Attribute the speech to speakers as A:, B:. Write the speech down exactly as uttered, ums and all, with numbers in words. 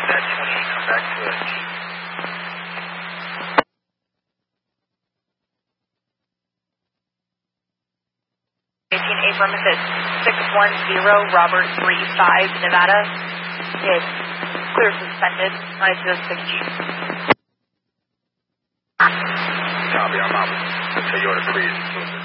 A: that twenty-eight, come back to it.
B: eighteen Abrams at six one zero, Robert three five, Nevada. It's clear suspended, nine zero six G.
A: Copy, I'm out. Toyota Prius.